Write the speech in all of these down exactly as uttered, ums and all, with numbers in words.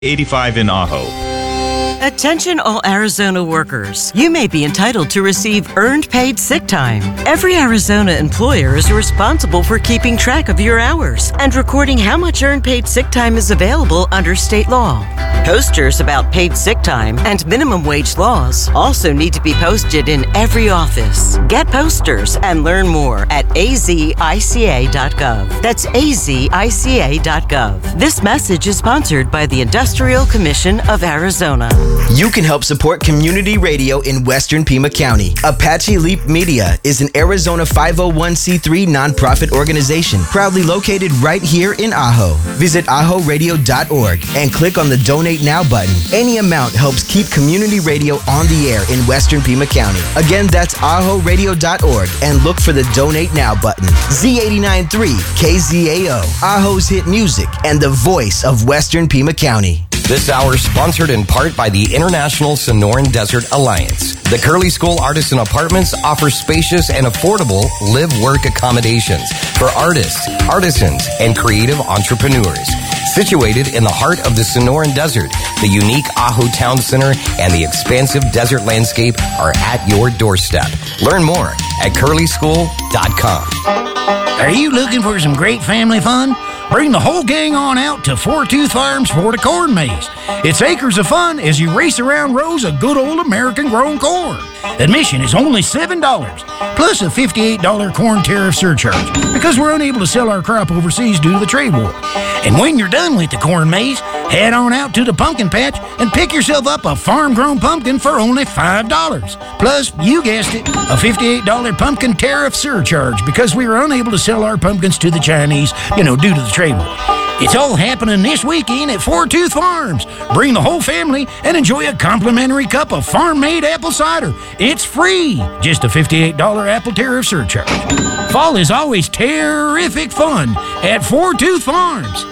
eighty-five in Ajo. Attention all Arizona workers. You may be entitled to receive earned paid sick time. Every Arizona employer is responsible for keeping track of your hours and recording how much earned paid sick time is available under state law. Posters about paid sick time and minimum wage laws also need to be posted in every office. Get posters and learn more at a z i c a dot gov. That's a z i c a dot gov. This message is sponsored by the Industrial Commission of Arizona. You can help support community radio in Western Pima County. Apache Leap Media is an Arizona five oh one c three nonprofit organization proudly located right here in Ajo. Visit ajo radio dot org and click on the Donate Now button. Any amount helps keep community radio on the air in Western Pima County. Again, that's ajo radio dot org and look for the Donate Now button. Z eighty-nine point three K Z A O, Ajo's hit music and the voice of Western Pima County. This hour sponsored in part by the International Sonoran Desert Alliance. The Curley School Artisan Apartments offers spacious and affordable live-work accommodations for artists, artisans, and creative entrepreneurs. Situated in the heart of the Sonoran Desert, the unique Ajo Town Center and the expansive desert landscape are at your doorstep. Learn more at curly school dot com. Are you looking for some great family fun? Bring the whole gang on out to Four Tooth Farms for the corn maze. It's acres of fun as you race around rows of good old American-grown corn. Admission is only seven dollars, plus a fifty-eight dollars corn tariff surcharge, because we're unable to sell our crop overseas due to the trade war. And when you're done with the corn maze, head on out to the pumpkin patch and pick yourself up a farm-grown pumpkin for only five dollars. Plus, you guessed it, a fifty-eight dollars pumpkin tariff surcharge, because we were unable to sell our pumpkins to the Chinese, you know, due to the trade war. It's all happening this weekend at Four Tooth Farms. Bring the whole family and enjoy a complimentary cup of farm-made apple cider. It's free. Just a fifty-eight dollars apple tariff surcharge. Fall is always terrific fun at Four Tooth Farms.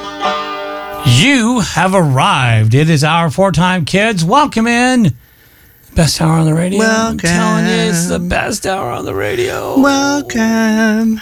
You have arrived. It is our four-time kids. Welcome in. Best hour on the radio. Welcome. I'm telling you, it's the best hour on the radio. Welcome.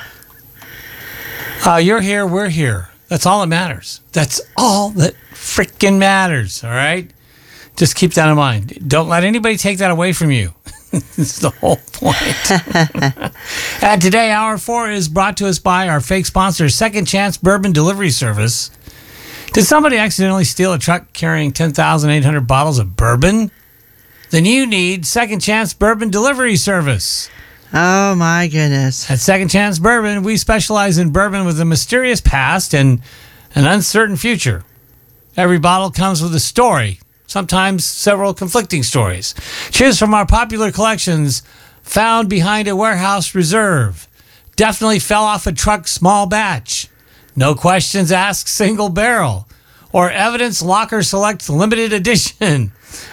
Uh, you're here, we're here. That's all that matters. That's all that freaking matters, all right? Just keep that in mind. Don't let anybody take that away from you. That's the whole point. And today, Hour four is brought to us by our fake sponsor, Second Chance Bourbon Delivery Service. Did somebody accidentally steal a truck carrying ten thousand eight hundred bottles of bourbon? Then you need Second Chance Bourbon Delivery Service. Oh, my goodness. At Second Chance Bourbon, we specialize in bourbon with a mysterious past and an uncertain future. Every bottle comes with a story, sometimes several conflicting stories. Choose from our popular collections found behind a warehouse reserve. Definitely fell off a truck small batch. No questions asked single barrel. Or evidence locker select limited edition.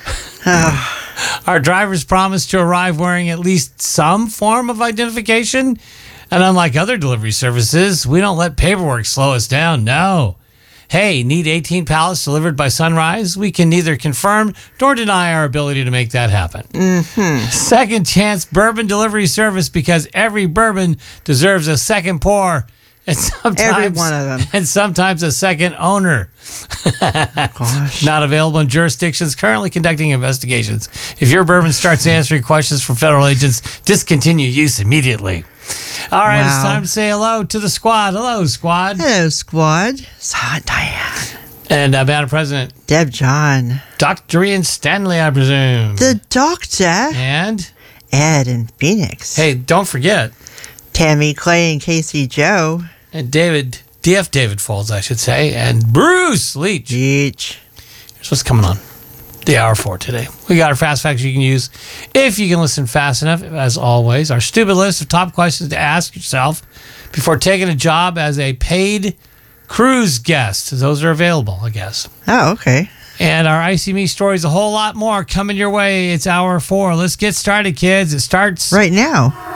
Our drivers promise to arrive wearing at least some form of identification. And unlike other delivery services, we don't let paperwork slow us down. No. Hey, need eighteen pallets delivered by sunrise? We can neither confirm nor deny our ability to make that happen. Mm-hmm. Second Chance Bourbon Delivery Service, because every bourbon deserves a second pour. And sometimes, every one of them. And sometimes a second owner. Gosh. Not available in jurisdictions currently conducting investigations. If your bourbon starts answering questions from federal agents, discontinue use immediately. All right, Wow. It's time to say hello to the squad. Hello, squad. Hello, squad. Silent Diane. And uh, Madam President. Deb John. Doctor Ian Stanley, I presume. The doctor. And? Ed and Phoenix. Hey, don't forget. Tammy, Clay, and Casey Joe. And David, D F David Folds, I should say. And Bruce Leach. Leach. Here's what's coming on the hour for today. We got our fast facts you can use if you can listen fast enough, as always. Our stupid list of top questions to ask yourself before taking a job as a paid cruise guest. Those are available, I guess. Oh, okay. And our I C Me stories, a whole lot more coming your way. It's hour four. Let's get started, kids. It starts right now.